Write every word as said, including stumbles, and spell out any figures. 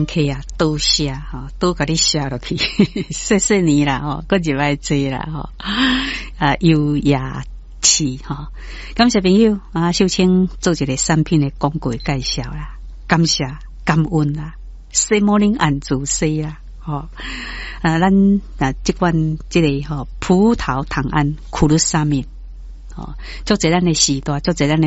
人客啊，多谢哈，多给你写落去，谢谢你啦吼，搁入来做啦吼，啊优雅气哈，感谢朋友啊，秀清做一个产品的广告介绍啦，感谢感恩啦 ，Say morning and 主 say 啦，吼啊，咱啊这款这个吼葡萄糖胺苦鲁沙米，哦，做这咱的时代，做这咱的。